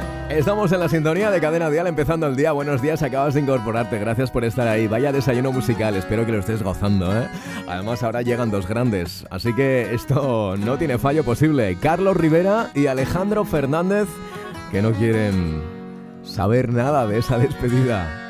Estamos en la sintonía de Cadena Dial, empezando el día. Buenos días, acabas de incorporarte, gracias por estar ahí. Vaya desayuno musical, espero que lo estés gozando, ¿eh? Además ahora llegan dos grandes, así que esto no tiene fallo posible. Carlos Rivera y Alejandro Fernández, que no quieren saber nada de esa despedida.